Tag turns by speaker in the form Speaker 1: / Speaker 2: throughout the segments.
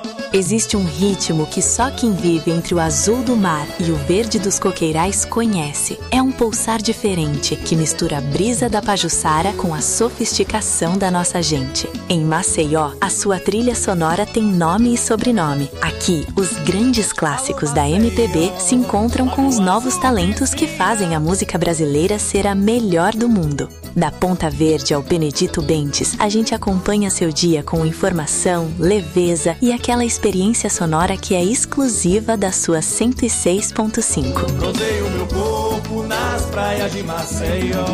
Speaker 1: Existe um ritmo que só quem vive entre o azul do mar e o verde dos coqueirais conhece. É um pulsar diferente que mistura a brisa da Pajuçara com a sofisticação da nossa gente. Em Maceió, a sua trilha sonora tem nome e sobrenome. Aqui, os grandes clássicos da MPB se encontram com os novos talentos que fazem a música brasileira ser a melhor do mundo. Da Ponta Verde ao Benedito Bentes, a gente acompanha seu dia com informação, leveza e aquela experiência sonora que é exclusiva da sua 106.5.
Speaker 2: Rosei o meu corpo nas praias de Maceió.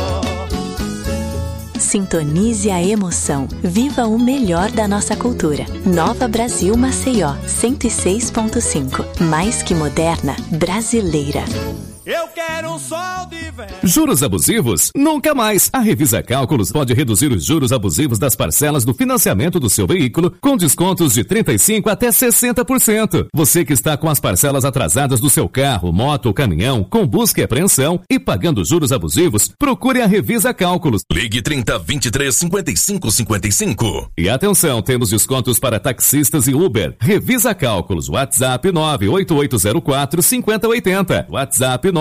Speaker 1: Sintonize a emoção. Viva o melhor da nossa cultura. Nova Brasil Maceió, 106.5. Mais que moderna, brasileira.
Speaker 2: Eu quero um sol de verão.
Speaker 3: Juros abusivos? Nunca mais! A Revisa Cálculos pode reduzir os juros abusivos das parcelas do financiamento do seu veículo com descontos de 35% até 60%. Você que está com as parcelas atrasadas do seu carro, moto ou caminhão, com busca e apreensão e pagando juros abusivos, procure a Revisa Cálculos.
Speaker 4: Ligue 3023-5555.
Speaker 3: E atenção, temos descontos para taxistas e Uber. Revisa Cálculos. WhatsApp 98804-5080. WhatsApp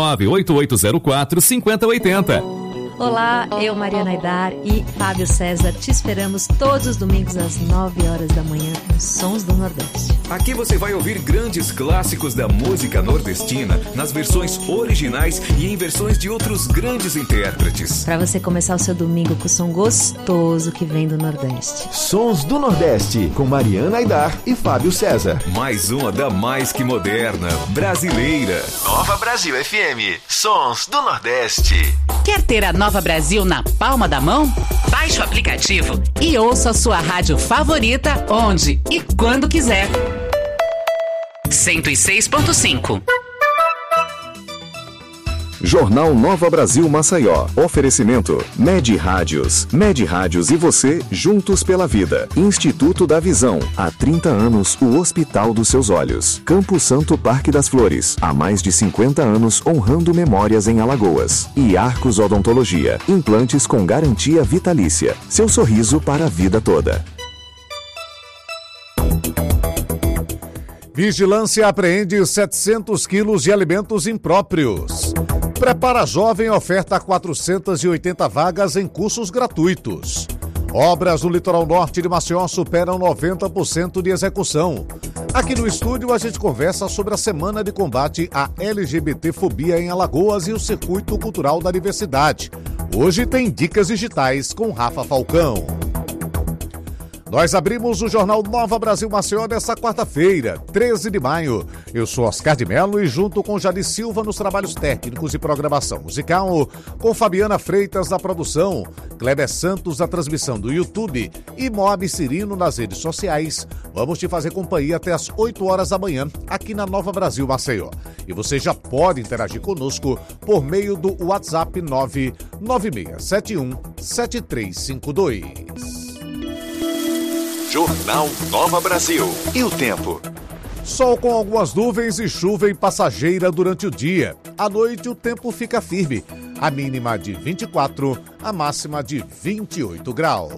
Speaker 3: 98804-5080.
Speaker 5: Olá, eu, Mariana Aidar e Fábio César, te esperamos todos os domingos às 9 horas da manhã com Sons do Nordeste.
Speaker 6: Aqui você vai ouvir grandes clássicos da música nordestina nas versões originais e em versões de outros grandes intérpretes.
Speaker 5: Para você começar o seu domingo com o som gostoso que vem do Nordeste.
Speaker 7: Sons do Nordeste, com Mariana Aidar e Fábio César.
Speaker 6: Mais uma da mais que moderna, brasileira.
Speaker 4: Nova Brasil FM, Sons do Nordeste.
Speaker 8: Quer ter a Nova Brasil na palma da mão? Baixe o aplicativo e ouça a sua rádio favorita onde e quando quiser. 106.5.
Speaker 9: Jornal Nova Brasil Maceió. Oferecimento Med Rádios. Med Rádios e você, juntos pela vida. Instituto da Visão. Há 30 anos, o hospital dos seus olhos. Campo Santo Parque das Flores. Há mais de 50 anos, honrando memórias em Alagoas. E Arcos Odontologia. Implantes com garantia vitalícia. Seu sorriso para a vida toda.
Speaker 10: Vigilância apreende 700 quilos de alimentos impróprios. Prepara Jovem oferta 480 vagas em cursos gratuitos. Obras no litoral norte de Maceió superam 90% de execução. Aqui no estúdio a gente conversa sobre a Semana de Combate à LGBTfobia em Alagoas e o Circuito Cultural da Diversidade. Hoje tem Dicas Digitais com Rafa Falcão. Nós abrimos o Jornal Nova Brasil Maceió nesta quarta-feira, 13 de maio. Eu sou Oscar de Mello e junto com Jadi Silva nos trabalhos técnicos e programação musical, com Fabiana Freitas na produção, Kleber Santos na transmissão do YouTube e Moab Cirino nas redes sociais. Vamos te fazer companhia até as 8 horas da manhã aqui na Nova Brasil Maceió. E você já pode interagir conosco por meio do WhatsApp 996717352.
Speaker 4: Jornal Nova Brasil. E o tempo?
Speaker 10: Sol com algumas nuvens e chuva em Passageira durante o dia. À noite o tempo fica firme. A mínima de 24, a máxima de 28 graus.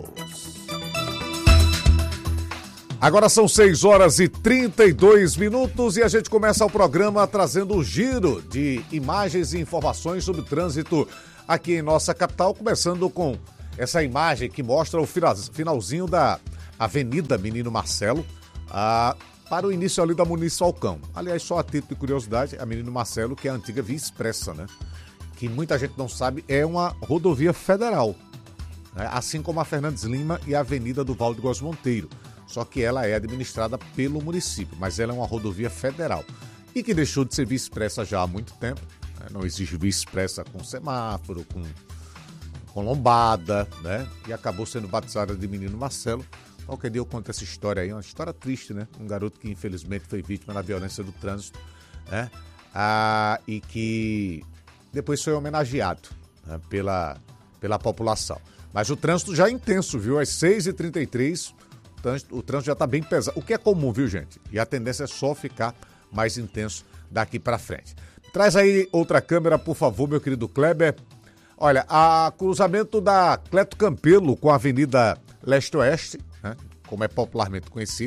Speaker 10: Agora são 6 horas e 32 minutos e a gente começa o programa trazendo o giro de imagens e informações sobre o trânsito aqui em nossa capital, começando com essa imagem que mostra o finalzinho da Avenida Menino Marcelo, para o início ali da Muniz Falcão. Aliás, só a título de curiosidade, a Menino Marcelo, que é a antiga Via Expressa, né? Que muita gente não sabe, é uma rodovia federal, né? Assim como a Fernandes Lima e a Avenida do Valde Góes Monteiro. Só que ela é administrada pelo município, mas ela é uma rodovia federal. E que deixou de ser Via Expressa já há muito tempo, né? Não existe Via Expressa com semáforo, com lombada, né? E acabou sendo batizada de Menino Marcelo. Qualquer dia eu conto essa história aí, uma história triste, né? Um garoto que infelizmente foi vítima da violência do trânsito, né? E que depois foi homenageado, né? pela população. Mas o trânsito já é intenso, viu? Às 6h33, o trânsito já está bem pesado, o que é comum, viu, gente? E a tendência é só ficar mais intenso daqui para frente. Traz aí outra câmera, por favor, meu querido Kleber. Olha, a cruzamento da Cleto Campelo com a Avenida Leste-Oeste, né, como é popularmente conhecido,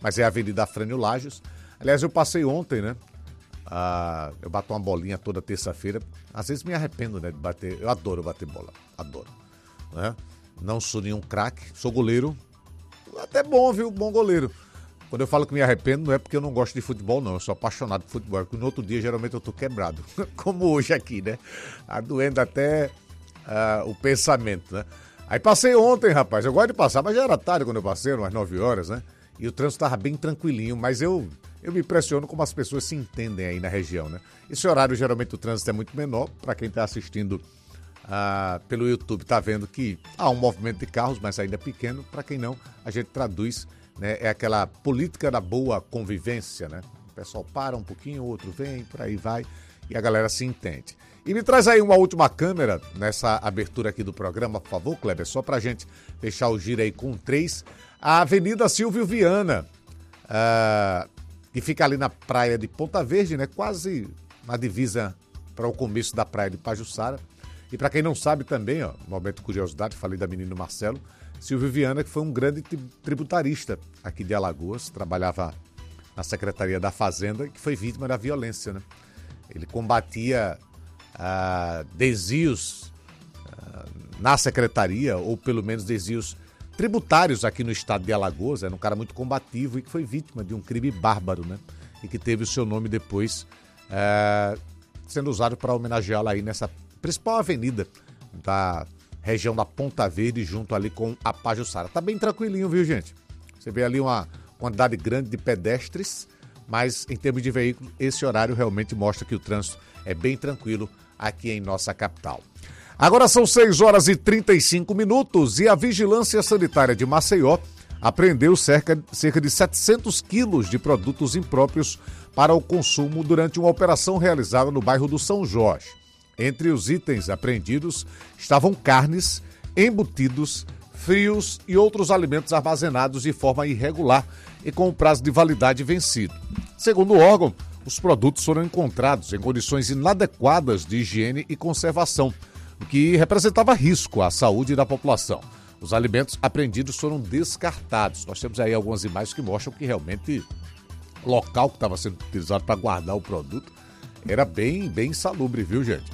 Speaker 10: mas é a Avenida Afrânio Lages. Aliás, eu passei ontem, né? Eu bato uma bolinha toda terça-feira. Às vezes me arrependo, né, de bater. Eu adoro bater bola, adoro. Né? Não sou nenhum craque, sou goleiro. Até bom, viu? Bom goleiro. Quando eu falo que me arrependo, não é porque eu não gosto de futebol, não. Eu sou apaixonado por futebol. Porque no outro dia, geralmente, eu tô quebrado. Como hoje aqui, né? Tá doendo até o pensamento, né? Aí passei ontem, rapaz. Eu gosto de passar, mas já era tarde quando eu passei, umas 9 horas, né? E o trânsito tava bem tranquilinho. Mas eu me impressiono como as pessoas se entendem aí na região, né? Esse horário, geralmente, o trânsito é muito menor. Para quem tá assistindo pelo YouTube, tá vendo que há um movimento de carros, mas ainda é pequeno. Para quem não, a gente traduz, né? É aquela política da boa convivência, né? O pessoal para um pouquinho, o outro vem, por aí vai, e a galera se entende. E me traz aí uma última câmera nessa abertura aqui do programa, por favor, Kleber, só pra gente fechar o giro aí com 3. A Avenida Silvio Viana, que fica ali na praia de Ponta Verde, né? Quase na divisa para o começo da praia de Pajuçara. E para quem não sabe também, ó, momento de curiosidade, falei da menina Marcelo, Silvio Viana, que foi um grande tributarista aqui de Alagoas, trabalhava na Secretaria da Fazenda, que foi vítima da violência, né? Ele combatia desvios na Secretaria, ou pelo menos desvios tributários aqui no estado de Alagoas. Era um cara muito combativo e que foi vítima de um crime bárbaro, né? E que teve o seu nome depois sendo usado para homenageá-la aí nessa principal avenida da região da Ponta Verde, junto ali com a Pajuçara. Tá bem tranquilinho, viu, gente? Você vê ali uma quantidade grande de pedestres, mas em termos de veículo, esse horário realmente mostra que o trânsito é bem tranquilo aqui em nossa capital. Agora são 6 horas e 35 minutos e a Vigilância Sanitária de Maceió apreendeu cerca de 700 quilos de produtos impróprios para o consumo durante uma operação realizada no bairro do São Jorge. Entre os itens apreendidos estavam carnes, embutidos, frios e outros alimentos armazenados de forma irregular e com o prazo de validade vencido. Segundo o órgão, os produtos foram encontrados em condições inadequadas de higiene e conservação, o que representava risco à saúde da população. Os alimentos apreendidos foram descartados. Nós temos aí algumas imagens que mostram que realmente o local que estava sendo utilizado para guardar o produto era bem insalubre, viu, gente?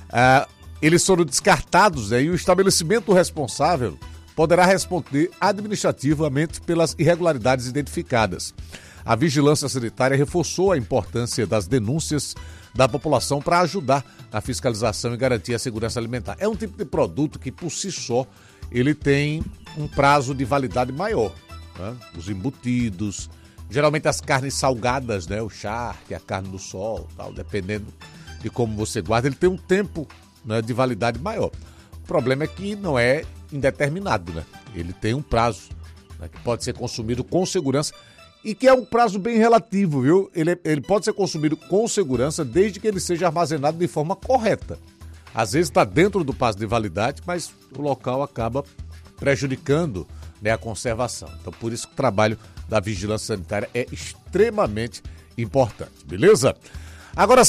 Speaker 10: Eles foram descartados, né, e o estabelecimento responsável poderá responder administrativamente pelas irregularidades identificadas. A Vigilância Sanitária reforçou a importância das denúncias da população para ajudar na fiscalização e garantir a segurança alimentar. É um tipo de produto que, por si só, ele tem um prazo de validade maior, né? Os embutidos, geralmente as carnes salgadas, né? O charque, a carne do sol, tal, dependendo de como você guarda, ele tem um tempo, né, de validade maior. O problema é que não é indeterminado, né? Ele tem um prazo, né, que pode ser consumido com segurança e que é um prazo bem relativo, viu? Ele pode ser consumido com segurança desde que ele seja armazenado de forma correta. Às vezes está dentro do prazo de validade, mas o local acaba prejudicando, né, a conservação. Então, por isso que o trabalho da Vigilância Sanitária é extremamente importante, beleza? Agora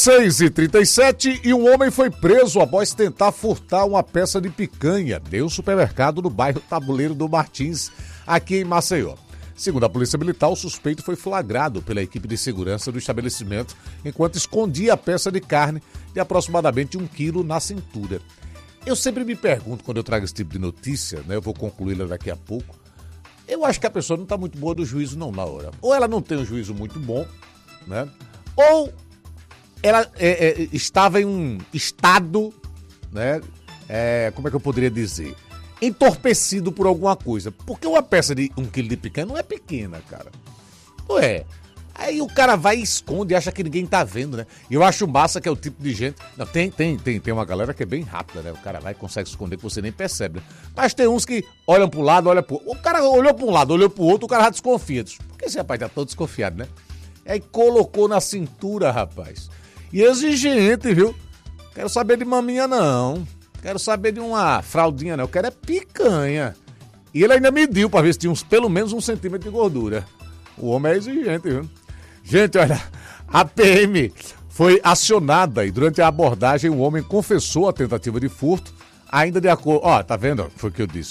Speaker 10: 6h37 e um homem foi preso após tentar furtar uma peça de picanha de um supermercado no bairro Tabuleiro do Martins, aqui em Maceió. Segundo a Polícia Militar, o suspeito foi flagrado pela equipe de segurança do estabelecimento enquanto escondia a peça de carne de aproximadamente 1 quilo na cintura. Eu sempre me pergunto, quando eu trago esse tipo de notícia, né, eu vou concluí-la daqui a pouco, eu acho que a pessoa não está muito boa do juízo não na hora. Ou ela não tem um juízo muito bom, né, ou ela estava em um estado, né, como é que eu poderia dizer, entorpecido por alguma coisa. Porque uma peça de 1 quilo de picanha não é pequena, cara. Não é. Aí o cara vai e esconde e acha que ninguém tá vendo, né? E eu acho massa que é o tipo de gente... Não, tem uma galera que é bem rápida, né? O cara vai e consegue esconder que você nem percebe, né? Mas tem uns que olham pro lado, olham pro outro. O cara olhou pra um lado, olhou pro outro, o cara já desconfia. Por que esse rapaz tá todo desconfiado, né? Aí colocou na cintura, rapaz. E exigente, viu? Quero saber de maminha, não. Quero saber de uma fraldinha, não. Eu quero é picanha. E ele ainda mediu pra ver se tinha pelo menos 1 centímetro de gordura. O homem é exigente, viu? Gente, olha, a PM foi acionada e durante a abordagem o homem confessou a tentativa de furto, ainda de acordo... Ó, tá vendo? Foi o que eu disse, ó.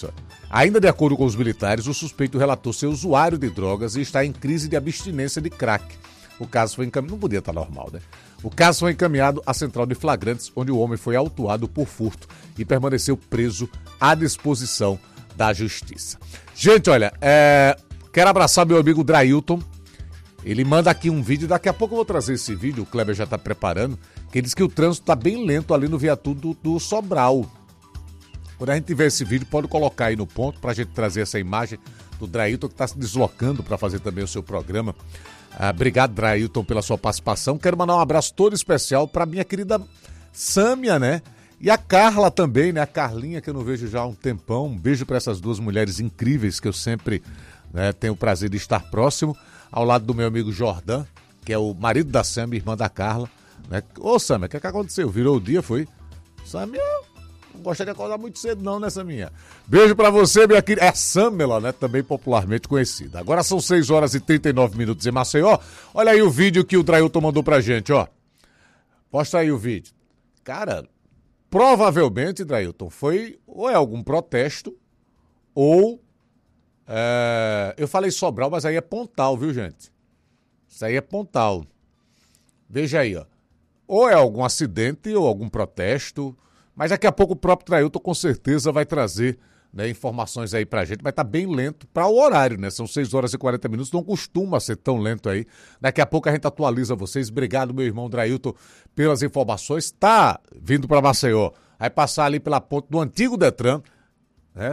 Speaker 10: Ainda de acordo com os militares, o suspeito relatou ser usuário de drogas e está em crise de abstinência de crack. O caso foi encaminhado... Não podia estar normal, né? O caso foi encaminhado à central de flagrantes, onde o homem foi autuado por furto e permaneceu preso à disposição da justiça. Gente, olha, quero abraçar meu amigo Drailton. Ele manda aqui um vídeo, daqui a pouco eu vou trazer esse vídeo, o Kleber já está preparando, que ele diz que o trânsito está bem lento ali no viaduto do Sobral. Quando a gente tiver esse vídeo, pode colocar aí no ponto para a gente trazer essa imagem do Drailton, que está se deslocando para fazer também o seu programa. Obrigado, Drailton, pela sua participação. Quero mandar um abraço todo especial para minha querida Sâmia, né? E a Carla também, né? A Carlinha, que eu não vejo já há um tempão. Um beijo para essas duas mulheres incríveis que eu sempre tenho o prazer de estar próximo. Ao lado do meu amigo Jordan, que é o marido da Sâmia, irmã da Carla. Né? Ô, Sâmia, o que aconteceu? Virou o dia, foi? Sâmia, não gostaria de acordar muito cedo não, né, Sâmia? Beijo pra você, minha querida. É Sâmela, né? Também popularmente conhecida. Agora são 6 horas e 39 minutos em Maceió. Olha aí o vídeo que o Drailton mandou pra gente, ó. Mostra aí o vídeo. Cara, provavelmente, Drailton, foi ou é algum protesto ou... eu falei Sobral, mas aí é Pontal, viu, gente? Isso aí é Pontal. Veja aí, ó. Ou é algum acidente ou algum protesto, mas daqui a pouco o próprio Drailton com certeza vai trazer, né, informações aí pra gente, mas tá bem lento para o horário, né? São 6 horas e 40 minutos, não costuma ser tão lento aí. Daqui a pouco a gente atualiza vocês. Obrigado, meu irmão Drailton, pelas informações. Tá vindo para Maceió. Vai passar ali pela ponte do antigo Detran, né?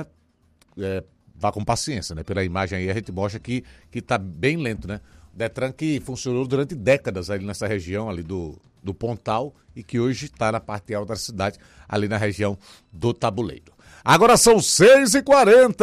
Speaker 10: Vá com paciência, né? Pela imagem aí a gente mostra que tá bem lento, né? Detran que funcionou durante décadas ali nessa região ali do Pontal e que hoje está na parte alta da cidade, ali na região do Tabuleiro. Agora são 6h40.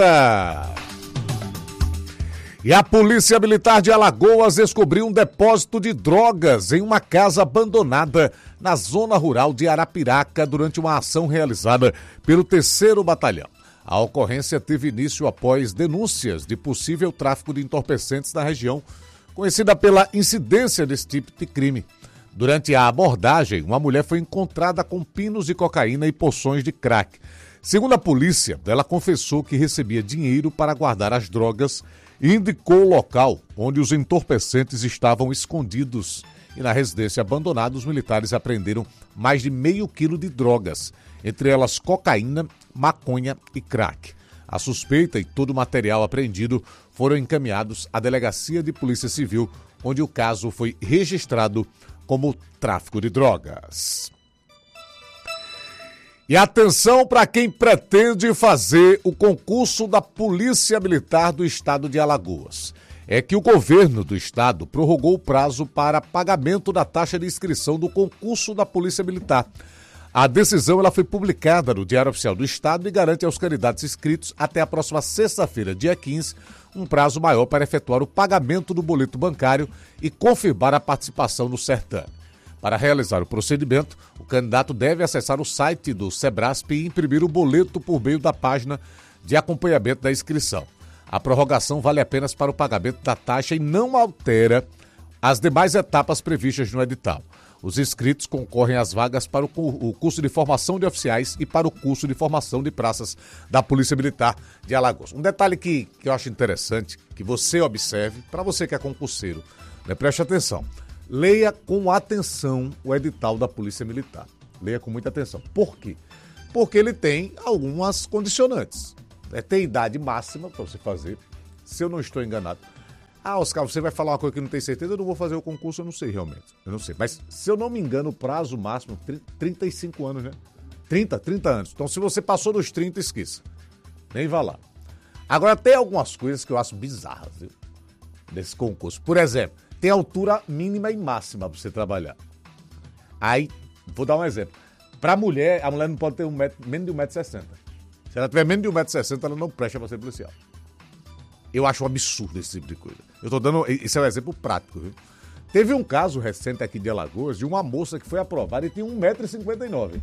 Speaker 10: E a Polícia Militar de Alagoas descobriu um depósito de drogas em uma casa abandonada na zona rural de Arapiraca durante uma ação realizada pelo 3º Batalhão. A ocorrência teve início após denúncias de possível tráfico de entorpecentes na região, conhecida pela incidência desse tipo de crime. Durante a abordagem, uma mulher foi encontrada com pinos de cocaína e poções de crack. Segundo a polícia, ela confessou que recebia dinheiro para guardar as drogas e indicou o local onde os entorpecentes estavam escondidos. E na residência abandonada, os militares apreenderam mais de meio quilo de drogas, entre elas cocaína, maconha e crack. A suspeita e todo o material apreendido foram encaminhados à Delegacia de Polícia Civil, onde o caso foi registrado como tráfico de drogas. E atenção para quem pretende fazer o concurso da Polícia Militar do Estado de Alagoas. É que o governo do estado prorrogou o prazo para pagamento da taxa de inscrição do concurso da Polícia Militar. A decisão ela foi publicada no Diário Oficial do Estado e garante aos candidatos inscritos até a próxima sexta-feira, dia 15, um prazo maior para efetuar o pagamento do boleto bancário e confirmar a participação no certame. Para realizar o procedimento, o candidato deve acessar o site do Sebrasp e imprimir o boleto por meio da página de acompanhamento da inscrição. A prorrogação vale apenas para o pagamento da taxa e não altera as demais etapas previstas no edital. Os inscritos concorrem às vagas para o curso de formação de oficiais e para o curso de formação de praças da Polícia Militar de Alagoas. Um detalhe que eu acho interessante, que você observe, para você que é concurseiro, né, preste atenção. Leia com atenção o edital da Polícia Militar. Leia com muita atenção. Por quê? Porque ele tem algumas condicionantes. Tem idade máxima para você fazer, se eu não estou enganado. Oscar, você vai falar uma coisa que não tem certeza, eu não vou fazer o concurso, eu não sei realmente. Eu não sei. Mas, se eu não me engano, o prazo máximo, 35 anos, né? 30 anos. Então, se você passou dos 30, esqueça. Nem vá lá. Agora, tem algumas coisas que eu acho bizarras, viu? Desse concurso. Por exemplo, tem altura mínima e máxima para você trabalhar. Aí, vou dar um exemplo. Para a mulher não pode ter menos de 1,60 m. Se ela tiver menos de 1,60 m, ela não presta para ser policial. Eu acho um absurdo esse tipo de coisa. Eu tô dando... Esse é um exemplo prático, viu? Teve um caso recente aqui de Alagoas de uma moça que foi aprovada e tinha 1,59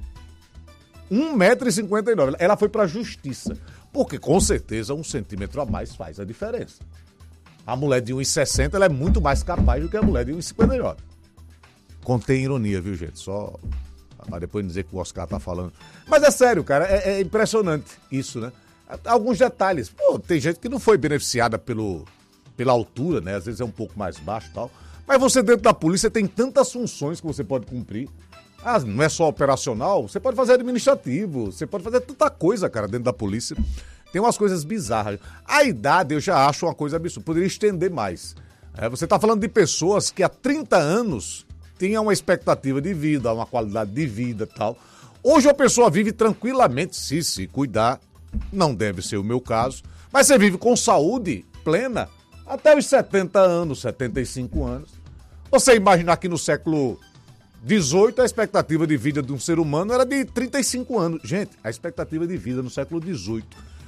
Speaker 10: m. 1,59 m. Ela foi pra justiça. Porque, com certeza, 1 centímetro a mais faz a diferença. A mulher de 1,60 m, ela é muito mais capaz do que a mulher de 1,59 m. Contém ironia, viu, gente? Só pra depois dizer que o Oscar tá falando. Mas é sério, cara. É impressionante isso, né? alguns detalhes. Pô, tem gente que não foi beneficiada pela altura, né? Às vezes é um pouco mais baixo e tal. Mas você dentro da polícia tem tantas funções que você pode cumprir. Não é só operacional, você pode fazer administrativo, você pode fazer tanta coisa, cara, dentro da polícia. Tem umas coisas bizarras. A idade eu já acho uma coisa absurda, poderia estender mais. Você está falando de pessoas que há 30 anos tinham uma expectativa de vida, uma qualidade de vida e tal. Hoje a pessoa vive tranquilamente, se cuidar, não deve ser o meu caso, mas você vive com saúde plena até os 70 anos, 75 anos. Você imaginar que no século XVIII a expectativa de vida de um ser humano era de 35 anos. Gente, a expectativa de vida no século XVIII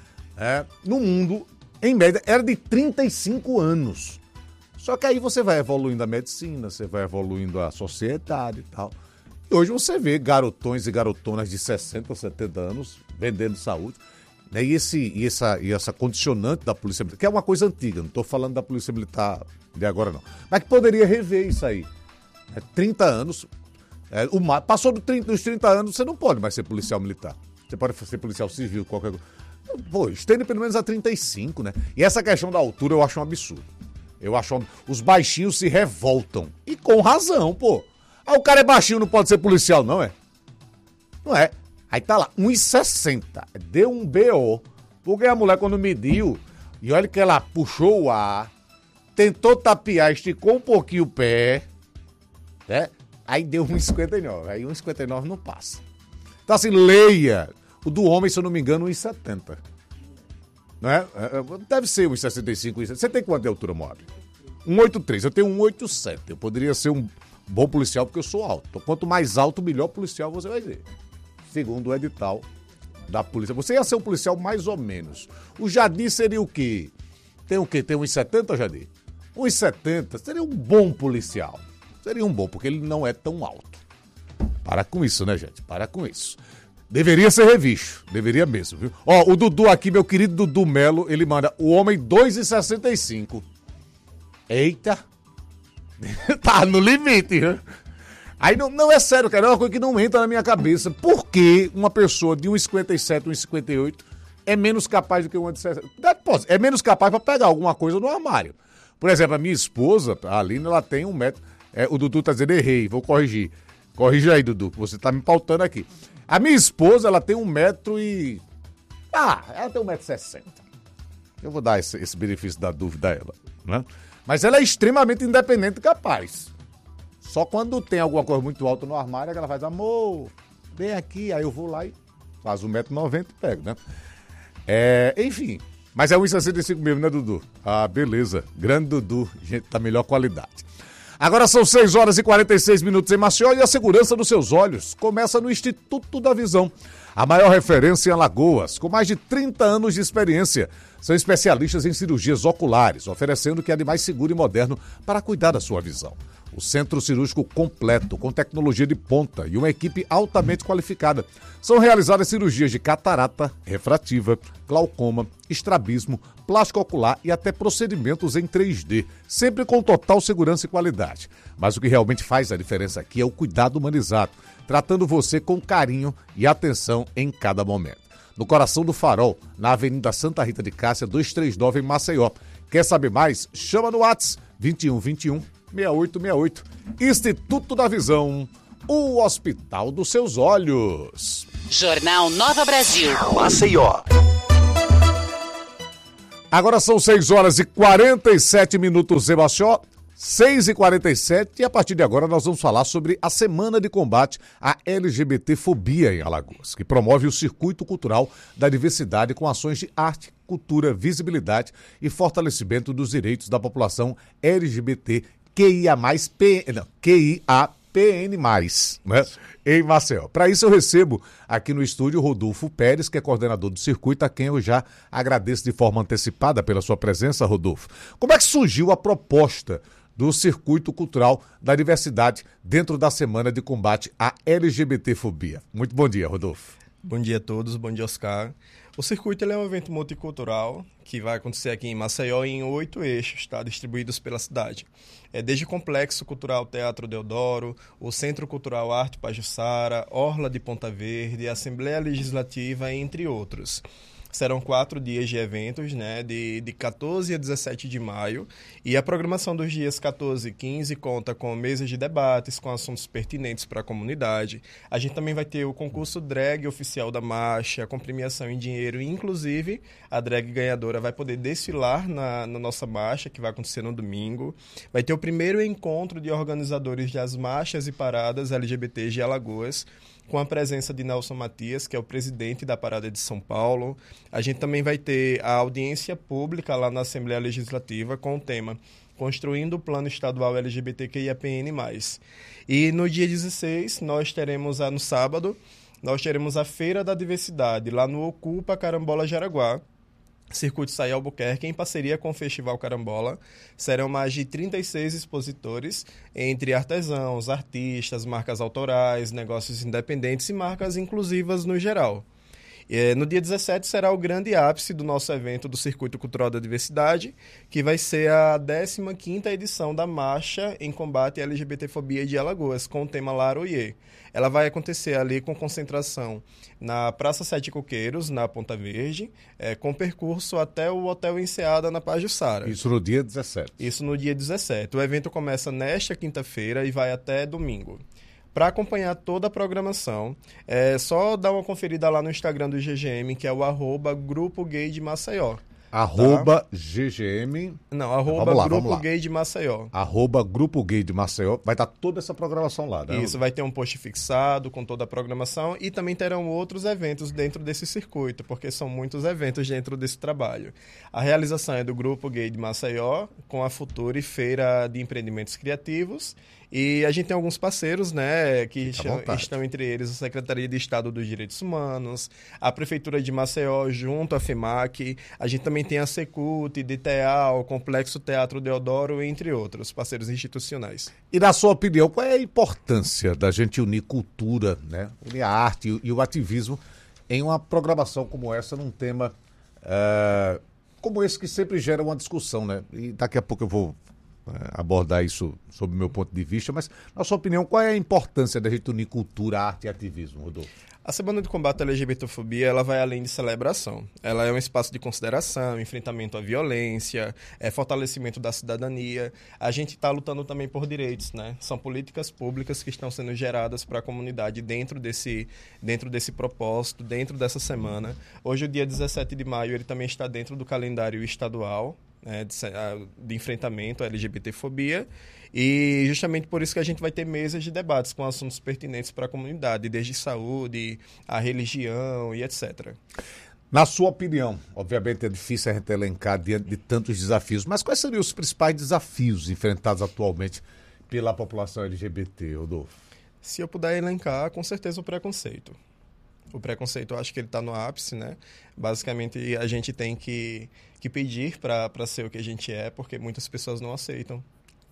Speaker 10: no mundo, em média, era de 35 anos. Só que aí você vai evoluindo a medicina, você vai evoluindo a sociedade e tal. E hoje você vê garotões e garotonas de 60 ou 70 anos vendendo saúde. Né? E essa condicionante da Polícia Militar, que é uma coisa antiga, não estou falando da Polícia Militar de agora não, mas que poderia rever isso aí. 30 anos, passou dos 30 anos, você não pode mais ser policial militar. Você pode ser policial civil, qualquer coisa. Pô, estende pelo menos a 35, né? E essa questão da altura eu acho um absurdo. Os baixinhos se revoltam. E com razão, pô. O cara é baixinho, não pode ser policial, não é? Não é. Aí tá lá, 1,60. Deu um BO. Porque a mulher, quando mediu, e olha que ela puxou o ar, tentou tapear, esticou um pouquinho o pé, né? Aí deu 1,59. Aí 1,59 não passa. Então assim, leia. O do homem, se eu não me engano, 1,70. Não é? Deve ser 1,65. Você tem quanto de altura, Moab? 1,83. Eu tenho 1,87. Eu poderia ser um bom policial porque eu sou alto. Então, quanto mais alto, melhor policial você vai ser. Segundo o edital da polícia. Você ia ser um policial mais ou menos. O Jadir seria o quê? Tem o quê? Tem 1,70, Jadir? 1,70 seria um bom policial. Seria um bom, porque ele não é tão alto. Para com isso, né, gente? Para com isso. Deveria ser revisto. Deveria mesmo, viu? O Dudu aqui, meu querido Dudu Melo, ele manda o homem 2,65. Eita. Tá no limite, viu? Aí não é sério, cara. É uma coisa que não entra na minha cabeça. Por que uma pessoa de 1,57, 1,58 é menos capaz do que uma de 60? É menos capaz para pegar alguma coisa no armário. Por exemplo, a minha esposa, a Aline, ela tem 1 metro. O Dudu tá dizendo, errei, vou corrigir. Corrija aí, Dudu, que você tá me pautando aqui. A minha esposa, ela tem 1 metro e... ela tem 1,60 m. Eu vou dar esse benefício da dúvida a ela, né? Mas ela é extremamente independente e capaz. Só quando tem alguma coisa muito alta no armário, é que ela faz, amor, vem aqui. Aí eu vou lá e faz 1,90 m e pego, né? Enfim, mas é 1,65 m mesmo, né, Dudu? Beleza. Grande Dudu, gente da melhor qualidade. Agora são 6 horas e 46 minutos em Maceió e a segurança dos seus olhos começa no Instituto da Visão. A maior referência em Alagoas, com mais de 30 anos de experiência. São especialistas em cirurgias oculares, oferecendo o que há de mais seguro e moderno para cuidar da sua visão. O centro cirúrgico completo, com tecnologia de ponta e uma equipe altamente qualificada. São realizadas cirurgias de catarata, refrativa, glaucoma, estrabismo, plástico ocular e até procedimentos em 3D, sempre com total segurança e qualidade. Mas o que realmente faz a diferença aqui é o cuidado humanizado, tratando você com carinho e atenção em cada momento. No coração do Farol, na Avenida Santa Rita de Cássia, 239, em Maceió. Quer saber mais? Chama no WhatsApp 2121-6868. Instituto da Visão, o Hospital dos Seus Olhos.
Speaker 8: Jornal Nova Brasil.
Speaker 4: Maceió.
Speaker 10: Agora são 6 horas e 47 minutos em Maceió. 6h47 e a partir de agora nós vamos falar sobre a Semana de Combate à LGBTfobia em Alagoas, que promove o Circuito Cultural da Diversidade com ações de arte, cultura, visibilidade e fortalecimento dos direitos da população LGBT QIAPN+, né? Em Maceió. Para isso eu recebo aqui no estúdio Rodolfo Pérez, que é coordenador do circuito, a quem eu já agradeço de forma antecipada pela sua presença, Rodolfo. Como é que surgiu a proposta do Circuito Cultural da Diversidade dentro da Semana de Combate à LGBTfobia? Muito bom dia, Rodolfo.
Speaker 11: Bom dia a todos, bom dia, Oscar. O circuito é um evento multicultural que vai acontecer aqui em Maceió em 8 eixos, tá? Distribuídos pela cidade. Desde o Complexo Cultural Teatro Deodoro, o Centro Cultural Arte Pajuçara, Orla de Ponta Verde, a Assembleia Legislativa, entre outros. Serão 4 dias de eventos, né, de 14 a 17 de maio. E a programação dos dias 14 e 15 conta com mesas de debates, com assuntos pertinentes para a comunidade. A gente também vai ter o concurso drag oficial da marcha, com premiação em dinheiro. Inclusive, a drag ganhadora vai poder desfilar na nossa marcha, que vai acontecer no domingo. Vai ter o primeiro encontro de organizadores das marchas e paradas LGBTs de Alagoas, com a presença de Nelson Matias, que é o presidente da Parada de São Paulo. A gente também vai ter a audiência pública lá na Assembleia Legislativa com o tema Construindo o Plano Estadual LGBTQIAPN+. E no dia 16, no sábado, nós teremos a Feira da Diversidade, lá no Ocupa Carambola Jaraguá, Circuito Saí Albuquerque, em parceria com o Festival Carambola. Serão mais de 36 expositores, entre artesãos, artistas, marcas autorais, negócios independentes e marcas inclusivas no geral. No dia 17 será o grande ápice do nosso evento do Circuito Cultural da Diversidade, que vai ser a 15ª edição da Marcha em Combate à LGBTfobia de Alagoas, com o tema Laroie. Ela vai acontecer ali com concentração na Praça Sete Coqueiros, na Ponta Verde, com percurso até o Hotel Enseada, na Pajuçara.
Speaker 10: Isso no dia 17.
Speaker 11: Isso no dia 17. O evento começa nesta quinta-feira e vai até domingo. Para acompanhar toda a programação, é só dar uma conferida lá no Instagram do GGM, que é o @Grupo Gay de Maceió.
Speaker 10: GGM...
Speaker 11: Não, Grupo Gay de Maceió.
Speaker 10: Grupo Gay de Maceió. Vai estar toda essa programação lá, né?
Speaker 11: Isso, vai ter um post fixado com toda a programação e também terão outros eventos dentro desse circuito, porque são muitos eventos dentro desse trabalho. A realização é do Grupo Gay de Maceió, com a Future Feira de Empreendimentos Criativos. E a gente tem alguns parceiros, né, que estão entre eles a Secretaria de Estado dos Direitos Humanos, a Prefeitura de Maceió, junto à FEMAC. A gente também tem a Secult, DTA, o Complexo Teatro Deodoro, entre outros parceiros institucionais.
Speaker 10: E na sua opinião, qual é a importância da gente unir cultura, né, unir a arte e o ativismo em uma programação como essa, num tema como esse que sempre gera uma discussão, né? E daqui a pouco eu vou abordar isso sob o meu ponto de vista, mas, na sua opinião, qual é a importância da gente unir cultura, arte e ativismo, Rodolfo?
Speaker 11: A Semana de Combate à LGBTfobia, ela vai além de celebração. Ela é um espaço de consideração, enfrentamento à violência, fortalecimento da cidadania. A gente está lutando também por direitos, né? São políticas públicas que estão sendo geradas para a comunidade dentro desse propósito, dentro dessa semana. Hoje, o dia 17 de maio, ele também está dentro do calendário estadual, de enfrentamento à LGBTfobia, e justamente por isso que a gente vai ter mesas de debates com assuntos pertinentes para a comunidade, desde saúde, a religião e etc.
Speaker 10: Na sua opinião, obviamente é difícil a gente elencar diante de tantos desafios, mas quais seriam os principais desafios enfrentados atualmente pela população LGBT, Rodolfo?
Speaker 11: Se eu puder elencar, com certeza o preconceito. O preconceito, eu acho que ele está no ápice, né? Basicamente, a gente tem que pedir para ser o que a gente é, porque muitas pessoas não aceitam.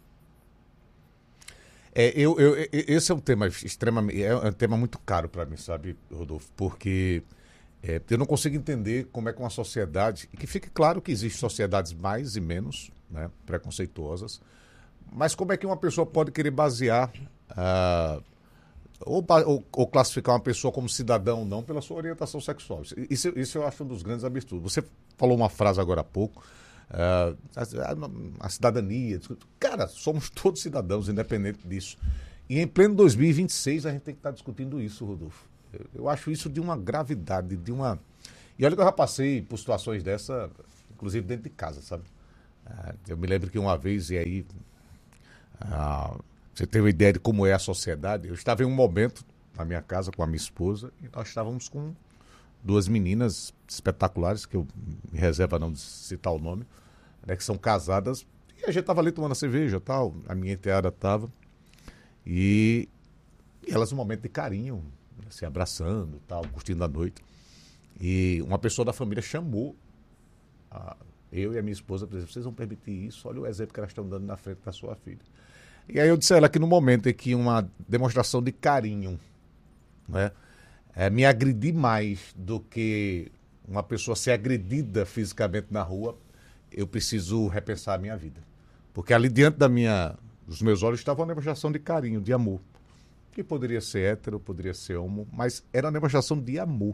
Speaker 10: Esse é um tema extremamente... É um tema muito caro para mim, sabe, Rodolfo? Porque eu não consigo entender como é que uma sociedade... E que fique claro que existem sociedades mais e menos, né, preconceituosas, mas como é que uma pessoa pode querer basear... Ou classificar uma pessoa como cidadão ou não pela sua orientação sexual. Isso eu acho um dos grandes absurdos. Você falou uma frase agora há pouco, a cidadania. Cara, somos todos cidadãos, independente disso. E em pleno 2026 a gente tem que estar discutindo isso, Rodolfo. Eu acho isso de uma gravidade, E olha que eu já passei por situações dessa, inclusive dentro de casa, sabe? Eu me lembro que uma vez, e aí... Você tem uma ideia de como é a sociedade? Eu estava em um momento na minha casa com a minha esposa e nós estávamos com duas meninas espetaculares, que eu me reservo a não citar o nome, né, que são casadas, e a gente estava ali tomando a cerveja e tal, a minha enteada estava, e elas num momento de carinho, se abraçando, tal, curtindo a noite, e uma pessoa da família chamou eu e a minha esposa, por exemplo, vocês vão permitir isso? Olha o exemplo que elas estão dando na frente da sua filha. E aí eu disse a ela que no momento em que uma demonstração de carinho, né, me agredir mais do que uma pessoa ser agredida fisicamente na rua, eu preciso repensar a minha vida. Porque ali diante dos meus olhos estava uma demonstração de carinho, de amor. Que poderia ser hétero, poderia ser homo, mas era uma demonstração de amor.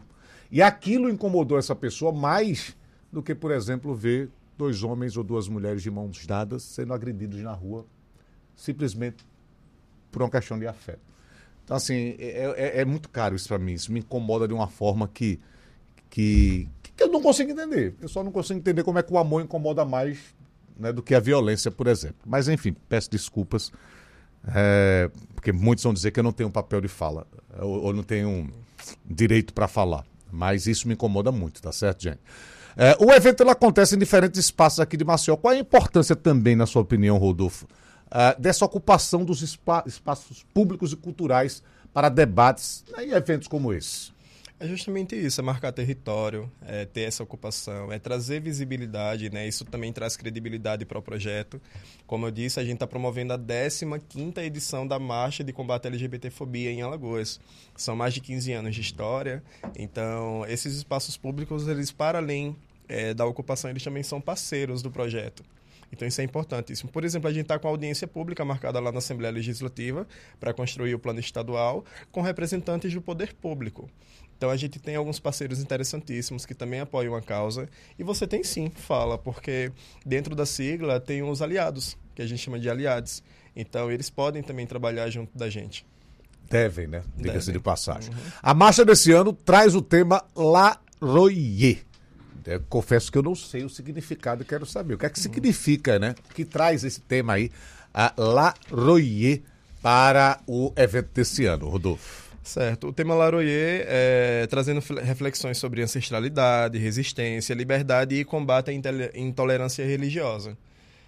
Speaker 10: E aquilo incomodou essa pessoa mais do que, por exemplo, ver 2 homens ou 2 mulheres de mãos dadas sendo agredidos na rua, simplesmente por uma questão de afeto. Então, assim, é muito caro isso para mim. Isso me incomoda de uma forma que eu não consigo entender. Eu só não consigo entender como é que o amor incomoda mais, né, do que a violência, por exemplo. Mas, enfim, peço desculpas, porque muitos vão dizer que eu não tenho papel de fala, ou não tenho direito para falar. Mas isso me incomoda muito, tá certo, gente? O evento ele acontece em diferentes espaços aqui de Maceió. Qual é a importância também, na sua opinião, Rodolfo, dessa ocupação dos espaços públicos e culturais para debates, né, e eventos como esse?
Speaker 11: É justamente isso, é marcar território, é ter essa ocupação, é trazer visibilidade, né? Isso também traz credibilidade para o projeto. Como eu disse, a gente está promovendo a 15ª edição da Marcha de Combate à LGBTfobia em Alagoas. São mais de 15 anos de história, então esses espaços públicos, eles para além da ocupação, eles também são parceiros do projeto. Então isso é importantíssimo. Por exemplo, a gente está com a audiência pública marcada lá na Assembleia Legislativa para construir o plano estadual com representantes do poder público. Então a gente tem alguns parceiros interessantíssimos que também apoiam a causa. E você tem sim, fala, porque dentro da sigla tem os aliados, que a gente chama de aliados. Então eles podem também trabalhar junto da gente.
Speaker 10: Devem, né? Diga-se de passagem. Uhum. A marcha desse ano traz o tema La Royer. Eu confesso que eu não sei o significado e quero saber. O que é que significa, né? Que traz esse tema aí, a La Royer, para o evento desse ano, Rodolfo?
Speaker 11: Certo. O tema La Royer é trazendo reflexões sobre ancestralidade, resistência, liberdade e combate à intolerância religiosa.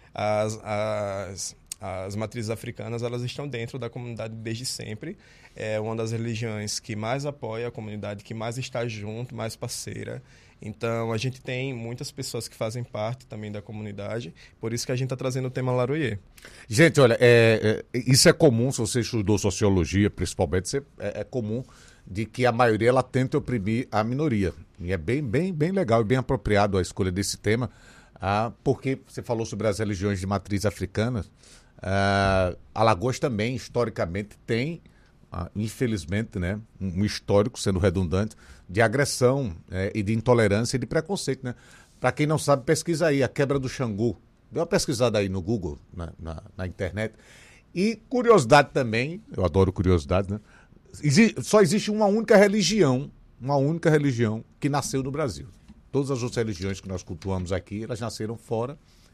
Speaker 11: As matrizes africanas, elas estão dentro da comunidade desde sempre. É uma das religiões que mais apoia a comunidade, que mais está junto, mais parceira. Então, a gente tem muitas pessoas que fazem parte também da comunidade, por isso que a gente está trazendo o tema La Royer.
Speaker 10: Gente, olha, isso é comum, se você estudou sociologia, principalmente, é comum de que a maioria ela tenta oprimir a minoria. E é bem legal e bem apropriado a escolha desse tema, porque você falou sobre as religiões de matriz africana. Alagoas também, historicamente, tem, infelizmente, né, um histórico, sendo redundante, de agressão e de intolerância e de preconceito, né? Para quem não sabe, pesquisa aí, a quebra do Xangô. Dê uma pesquisada aí no Google, na internet. E curiosidade também, eu adoro curiosidade, né? Só existe uma única religião que nasceu no Brasil. Todas as outras religiões que nós cultuamos aqui, elas nasceram fora.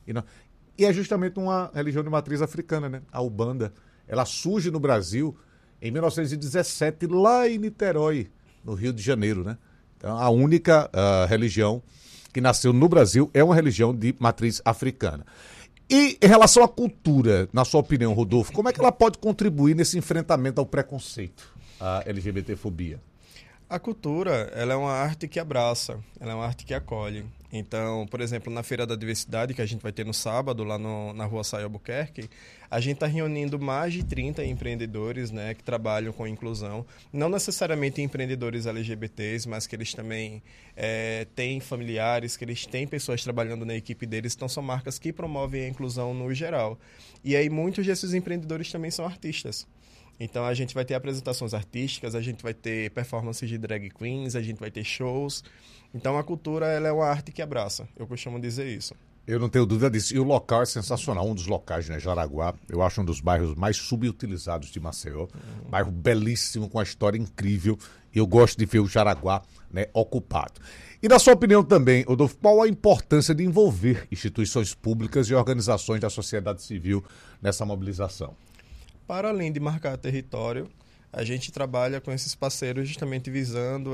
Speaker 10: E é justamente uma religião de matriz africana, né? A Umbanda. Ela surge no Brasil em 1917, lá em Niterói, no Rio de Janeiro, né? Então, a única religião que nasceu no Brasil é uma religião de matriz africana. E em relação à cultura, na sua opinião, Rodolfo, como é que ela pode contribuir nesse enfrentamento ao preconceito, à LGBTfobia?
Speaker 11: A cultura, ela é uma arte que abraça, ela é uma arte que acolhe. Então, por exemplo, na Feira da Diversidade, que a gente vai ter no sábado, lá na Rua Saio Albuquerque, a gente está reunindo mais de 30 empreendedores, né, que trabalham com inclusão. Não necessariamente empreendedores LGBTs, mas que eles também têm familiares, que eles têm pessoas trabalhando na equipe deles. Então, são marcas que promovem a inclusão no geral. E aí, muitos desses empreendedores também são artistas. Então, a gente vai ter apresentações artísticas, a gente vai ter performances de drag queens, a gente vai ter shows. Então, a cultura ela é uma arte que abraça. Eu costumo dizer isso.
Speaker 10: Eu não tenho dúvida disso. E o local é sensacional. Um dos locais, né? Jaraguá, eu acho um dos bairros mais subutilizados de Maceió. Bairro belíssimo, com uma história incrível. E eu gosto de ver o Jaraguá, né, ocupado. E na sua opinião também, Rodolfo, qual a importância de envolver instituições públicas e organizações da sociedade civil nessa mobilização?
Speaker 11: Para além de marcar território, a gente trabalha com esses parceiros justamente visando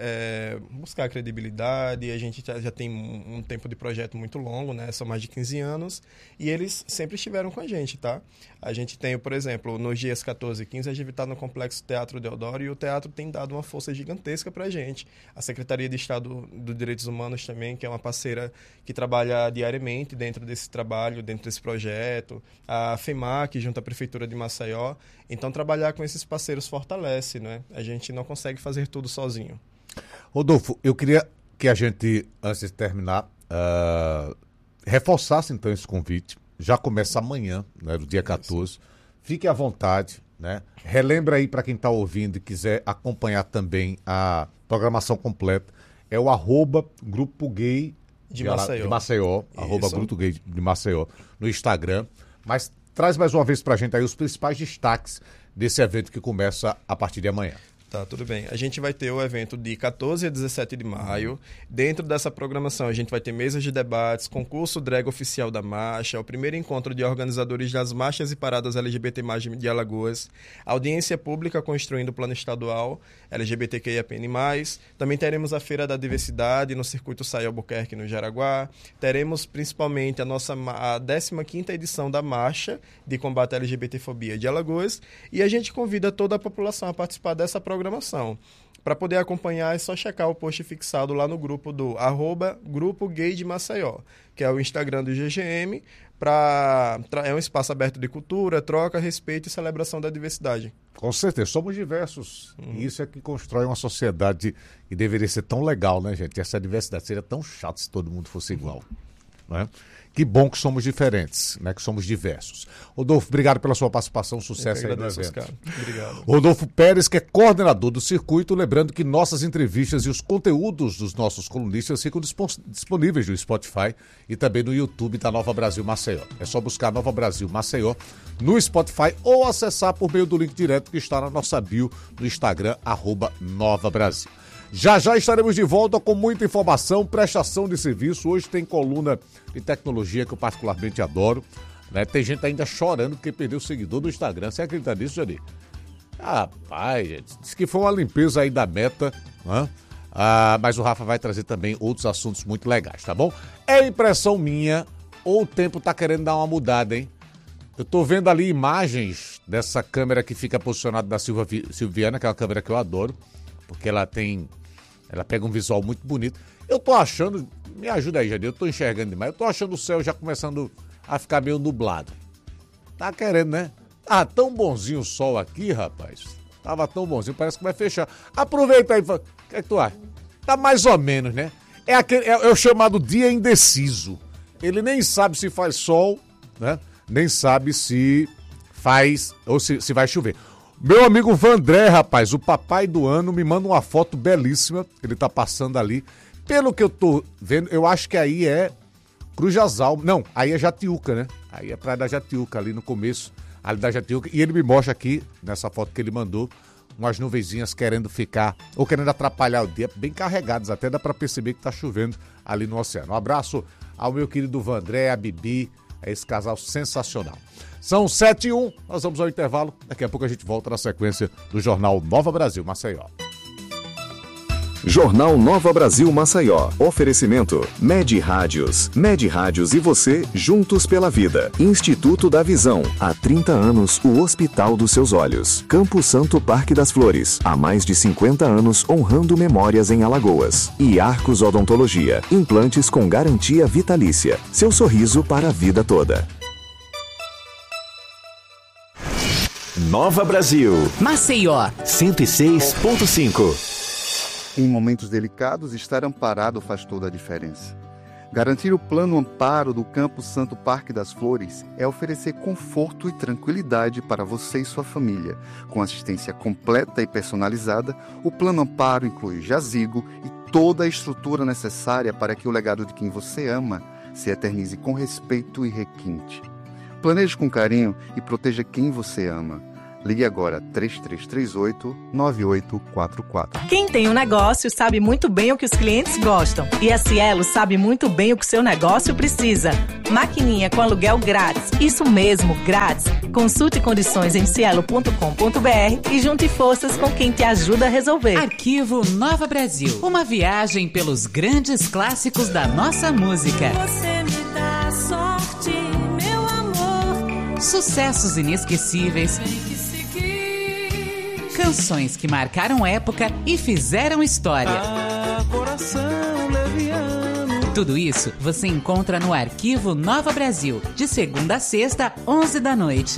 Speaker 11: buscar credibilidade. A gente já tem um tempo de projeto muito longo, né? São mais de 15 anos, e eles sempre estiveram com a gente, tá? A gente tem, por exemplo, nos dias 14 e 15, a gente está no Complexo Teatro Deodoro, e o teatro tem dado uma força gigantesca para a gente. A Secretaria de Estado dos Direitos Humanos também, que é uma parceira que trabalha diariamente dentro desse trabalho, dentro desse projeto. A FEMAC, junto à Prefeitura de Maceió. Então, trabalhar com esses parceiros fortalece, né? A gente não consegue fazer tudo sozinho.
Speaker 10: Rodolfo, eu queria que a gente, antes de terminar, reforçasse então esse convite. Já começa amanhã, né, no dia 14. Fique à vontade, né? Relembra aí para quem está ouvindo e quiser acompanhar também a programação completa. é o @Grupo Gay de Maceió, Grupo Gay de Maceió, no Instagram. Mas traz mais uma vez pra gente aí os principais destaques desse evento que começa a partir de amanhã.
Speaker 11: Tá, tudo bem. A gente vai ter o evento de 14 a 17 de maio. Dentro dessa programação, a gente vai ter mesas de debates, concurso drag oficial da marcha, o primeiro encontro de organizadores das marchas e paradas LGBT+ de Alagoas, audiência pública construindo o plano estadual LGBTQIAPN+. Também teremos a Feira da Diversidade no Circuito Saia Albuquerque, no Jaraguá. Teremos principalmente a 15ª edição da Marcha de Combate à LGBTfobia de Alagoas. E a gente convida toda a população a participar dessa programação. Para poder acompanhar é só checar o post fixado lá no grupo do @Grupo Gay de Maceió, que é o Instagram do GGM, é um espaço aberto de cultura, troca, respeito e celebração da diversidade.
Speaker 10: Com certeza, somos diversos. E isso é que constrói uma sociedade que deveria ser tão legal, né, gente? Essa diversidade seria tão chato se todo mundo fosse igual. Né? Que bom que somos diferentes, né? Que somos diversos. Rodolfo, obrigado pela sua participação, sucesso aí no evento.
Speaker 11: Oscar. Obrigado.
Speaker 10: Rodolfo Pérez, que é coordenador do circuito, lembrando que nossas entrevistas e os conteúdos dos nossos colunistas ficam disponíveis no Spotify e também no YouTube da Nova Brasil Maceió. É só buscar Nova Brasil Maceió no Spotify ou acessar por meio do link direto que está na nossa bio no Instagram, @NovaBrasil. Já estaremos de volta com muita informação, prestação de serviço. Hoje tem coluna de tecnologia que eu particularmente adoro. Né? Tem gente ainda chorando porque perdeu o seguidor do Instagram. Você acredita nisso, Jani? Rapaz, gente, diz que foi uma limpeza aí da meta, né? Mas o Rafa vai trazer também outros assuntos muito legais, tá bom? É impressão minha ou o tempo tá querendo dar uma mudada, hein? Eu tô vendo ali imagens dessa câmera que fica posicionada da Silviana, que é uma câmera que eu adoro, porque ela pega um visual muito bonito. Eu tô achando, me ajuda aí, Janir, eu tô enxergando demais, eu tô achando o céu já começando a ficar meio nublado. Tá querendo, né? Ah, tão bonzinho o sol aqui, rapaz. Tava tão bonzinho, parece que vai fechar. Aproveita aí, o que é que tu acha? Tá mais ou menos, né? É o chamado dia indeciso. Ele nem sabe se faz sol, né? Nem sabe se faz, ou se vai chover. Meu amigo Vandré, rapaz, o papai do ano, me manda uma foto belíssima. Ele tá passando ali. Pelo que eu tô vendo, eu acho que aí é Cruz das Almas. Não, aí é Jatiuca, né? Aí é Praia da Jatiuca, ali no começo, ali da Jatiuca. E ele me mostra aqui, nessa foto que ele mandou, umas nuvenzinhas querendo ficar, ou querendo atrapalhar o dia, bem carregadas. Até dá pra perceber que tá chovendo ali no oceano. Um abraço ao meu querido Vandré, a Bibi, a esse casal sensacional. São 7h01, nós vamos ao intervalo. Daqui a pouco a gente volta na sequência do Jornal Nova Brasil Maceió.
Speaker 9: Jornal Nova Brasil Maceió. Oferecimento Med Rádios. Med Rádios e você, juntos pela vida. Instituto da Visão. Há 30 anos, o Hospital dos Seus Olhos. Campo Santo Parque das Flores. Há mais de 50 anos, honrando memórias em Alagoas. E Arcos Odontologia. Implantes com garantia vitalícia. Seu sorriso para a vida toda.
Speaker 7: Nova Brasil.
Speaker 8: Maceió.
Speaker 7: 106.5.
Speaker 12: Em momentos delicados, estar amparado faz toda a diferença. Garantir o plano amparo do Campo Santo Parque das Flores é oferecer conforto e tranquilidade para você e sua família. Com assistência completa e personalizada, o plano amparo inclui jazigo e toda a estrutura necessária para que o legado de quem você ama se eternize com respeito e requinte. Planeje com carinho e proteja quem você ama. Ligue agora 3338-9844.
Speaker 13: Quem tem um negócio sabe muito bem o que os clientes gostam. E a Cielo sabe muito bem o que seu negócio precisa. Maquininha com aluguel grátis. Isso mesmo, grátis. Consulte condições em cielo.com.br e junte forças com quem te ajuda a resolver.
Speaker 8: Arquivo Nova Brasil. Uma viagem pelos grandes clássicos da nossa música.
Speaker 14: Você me dá sorte, meu amor.
Speaker 8: Sucessos inesquecíveis. Canções que marcaram época e fizeram história.
Speaker 2: Coração leviano.
Speaker 8: Tudo isso você encontra no Arquivo Nova Brasil, de segunda a sexta, 11 da noite.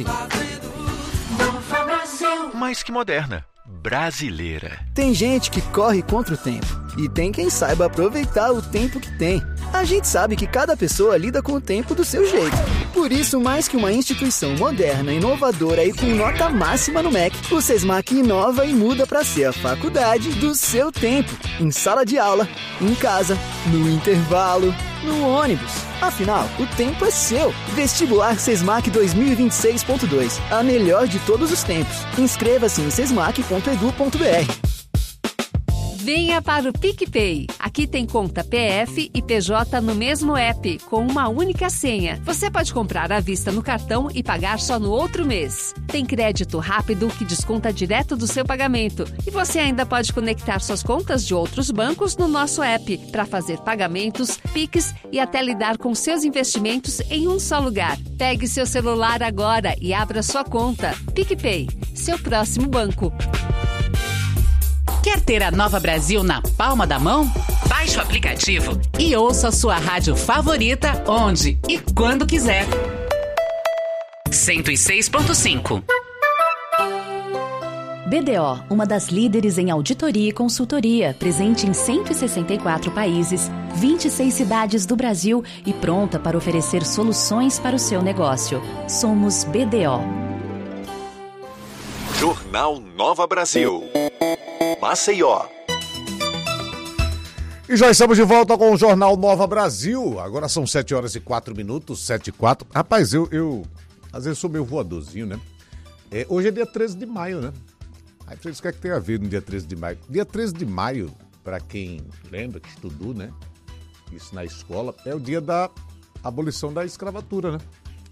Speaker 4: Mais que moderna, brasileira.
Speaker 15: Tem gente que corre contra o tempo e tem quem saiba aproveitar o tempo que tem. A gente sabe que cada pessoa lida com o tempo do seu jeito. Por isso, mais que uma instituição moderna, inovadora e com nota máxima no MEC, o Sesmac inova e muda para ser a faculdade do seu tempo. Em sala de aula, em casa, no intervalo, no ônibus. Afinal, o tempo é seu. Vestibular Sesmac 2026.2. A melhor de todos os tempos. Inscreva-se em sesmac.edu.br.
Speaker 16: Venha para o PicPay. Aqui tem conta PF e PJ no mesmo app, com uma única senha. Você pode comprar à vista no cartão e pagar só no outro mês. Tem crédito rápido que desconta direto do seu pagamento. E você ainda pode conectar suas contas de outros bancos no nosso app para fazer pagamentos, Pix e até lidar com seus investimentos em um só lugar. Pegue seu celular agora e abra sua conta. PicPay, seu próximo banco.
Speaker 8: Quer ter a Nova Brasil na palma da mão? Baixe o aplicativo e ouça a sua rádio favorita onde e quando quiser. 106.5
Speaker 1: BDO, uma das líderes em auditoria e consultoria, presente em 164 países, 26 cidades do Brasil e pronta para oferecer soluções para o seu negócio. Somos BDO.
Speaker 4: Jornal Nova Brasil. Maceió.
Speaker 10: E já estamos de volta com o Jornal Nova Brasil. Agora são 7h04, 7h04. Rapaz, eu às vezes sou meio voadorzinho, né? Hoje é dia 13 de maio, né? Aí vocês o que é que tem a ver no dia 13 de maio? Dia 13 de maio, para quem lembra, que estudou, né? Isso na escola, é o dia da abolição da escravatura, né?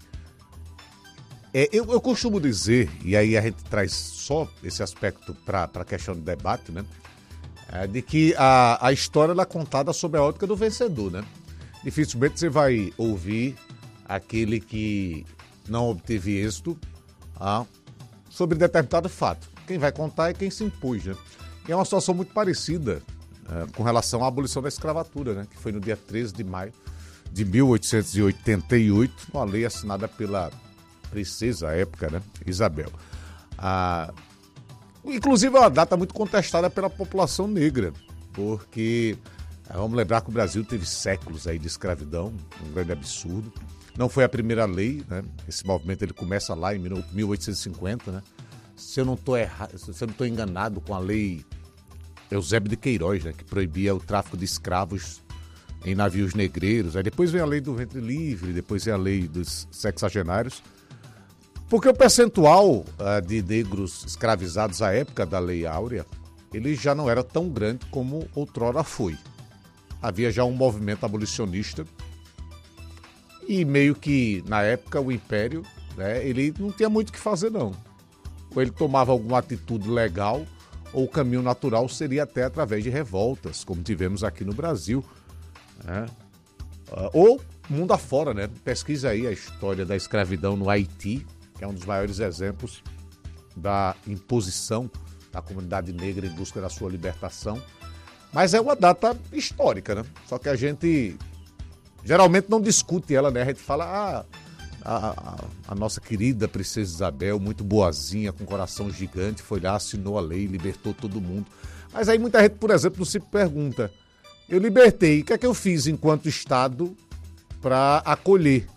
Speaker 10: Eu costumo dizer, e aí a gente traz só esse aspecto para a questão do debate, né? De que a história ela é contada sob a ótica do vencedor, né? Dificilmente você vai ouvir aquele que não obteve êxito sobre determinado fato. Quem vai contar é quem se impôs, né? E é uma situação muito parecida com relação à abolição da escravatura, né? Que foi no dia 13 de maio de 1888, uma lei assinada pela princesa à época, né? Isabel. Inclusive é uma data muito contestada pela população negra, porque vamos lembrar que o Brasil teve séculos aí de escravidão, um grande absurdo. Não foi a primeira lei, né? Esse movimento ele começa lá em 1850, né? Se eu não estou enganado com a lei Eusébio de Queiroz, né? Que proibia o tráfico de escravos em navios negreiros. Aí depois vem a lei do ventre livre, depois vem a lei dos sexagenários. Porque o percentual de negros escravizados à época da Lei Áurea, ele já não era tão grande como outrora foi. Havia já um movimento abolicionista e meio que, na época, o Império, né, ele não tinha muito o que fazer, não. Ou ele tomava alguma atitude legal, ou o caminho natural seria até através de revoltas, como tivemos aqui no Brasil, né? Ou mundo afora, né? Pesquisa aí a história da escravidão no Haiti, que é um dos maiores exemplos da imposição da comunidade negra em busca da sua libertação. Mas é uma data histórica, né? Só que a gente geralmente não discute ela, né? A gente fala, a nossa querida princesa Isabel, muito boazinha, com coração gigante, foi lá, assinou a lei, libertou todo mundo. Mas aí muita gente, por exemplo, não se pergunta, eu libertei, o que é que eu fiz enquanto Estado para acolher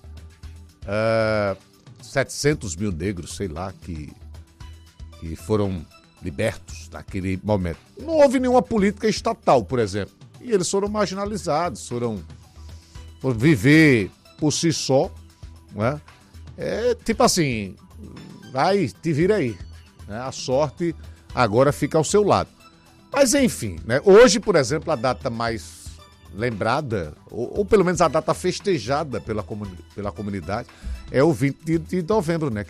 Speaker 10: 700 mil negros, sei lá, que foram libertos naquele momento. Não houve nenhuma política estatal, por exemplo. E eles foram marginalizados, foram viver por si só, né? Tipo assim, vai, te vira aí, né? A sorte agora fica ao seu lado. Mas enfim, né? Hoje, por exemplo, a data mais lembrada, ou pelo menos a data festejada pela comunidade, é o 20 de novembro, né?